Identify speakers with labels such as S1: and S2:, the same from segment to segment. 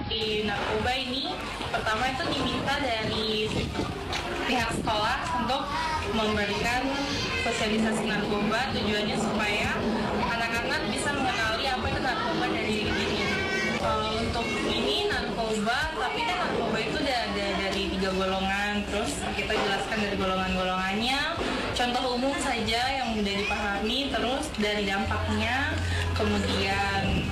S1: anti narkoba ini pertama itu diminta dari pihak sekolah untuk memberikan sosialisasi narkoba, tujuannya supaya anak-anak bisa mengenali apa itu narkoba dari ini. Untuk ini narkoba, tapi kan narkoba itu ada dari 3 golongan, terus kita jelaskan dari golongan-golongannya, contoh umum saja yang mudah dipahami, terus dari dampaknya, kemudian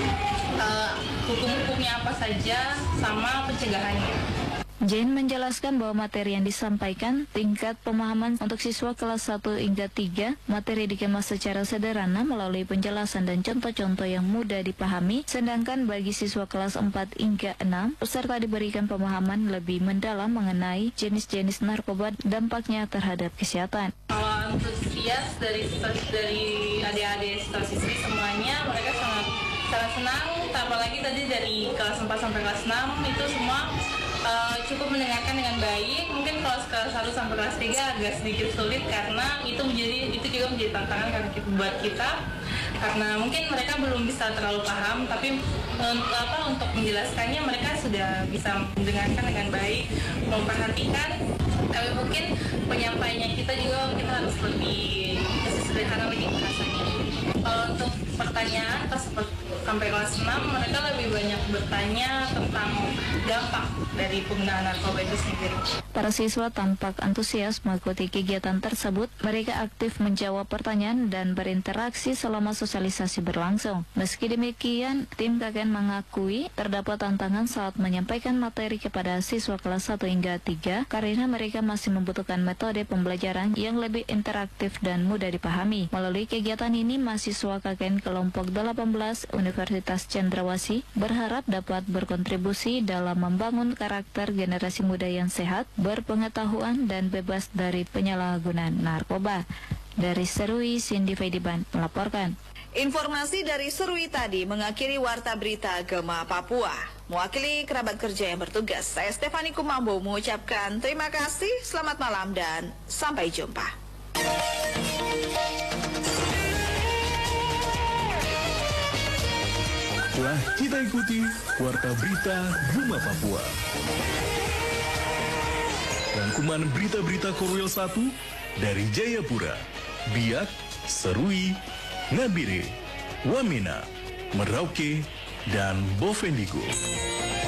S1: hukum-hukumnya apa saja, sama pencegahannya.
S2: Jane menjelaskan bahwa materi yang disampaikan tingkat pemahaman untuk siswa kelas 1 hingga 3, materi dikemas secara sederhana melalui penjelasan dan contoh-contoh yang mudah dipahami, sedangkan bagi siswa kelas 4 hingga 6, peserta diberikan pemahaman lebih mendalam mengenai jenis-jenis narkoba dampaknya terhadap kesehatan.
S1: Kalau antusias dari adik-adik siswa semuanya, mereka sangat senang, apalagi tadi dari kelas 4 sampai kelas 6 itu semua cukup mendengarkan dengan baik. Mungkin kalau kelas 1 sampai kelas 3 agak sedikit sulit karena itu juga menjadi tantangan buat kita, karena mungkin mereka belum bisa terlalu paham, tapi untuk menjelaskannya mereka sudah bisa mendengarkan dengan baik, memperhatikan. Tapi mungkin penyampaiannya kita harus lebih sederhana lagi bahasanya. Untuk pertanyaan sampai kelas 6 mereka lebih banyak bertanya tentang dampak dari penggunaan narkoba itu sendiri.
S2: Para siswa tampak antusias mengikuti kegiatan tersebut. Mereka aktif menjawab pertanyaan dan berinteraksi selama sosialisasi berlangsung. Meski demikian, tim KKN mengakui terdapat tantangan saat menyampaikan materi kepada siswa kelas 1 hingga 3 karena mereka masih membutuhkan metode pembelajaran yang lebih interaktif dan mudah dipahami. Melalui kegiatan ini, mahasiswa KKN kelompok 18 Universitas Cendrawasih berharap dapat berkontribusi dalam membangun karakter generasi muda yang sehat, berpengetahuan dan bebas dari penyalahgunaan narkoba. Dari Serui, Cindy Fediban melaporkan.
S3: Informasi dari Serui tadi mengakhiri Warta Berita Gema Papua. Mewakili kerabat kerja yang bertugas, saya Stefani Kumambo mengucapkan terima kasih, selamat malam dan sampai jumpa.
S4: Telah kita ikuti Warta Berita Gema Papua. Rangkuman berita-berita Korwil 1 dari Jayapura, Biak, Serui, Ngabire, Wamena, Merauke, dan Bovendigul.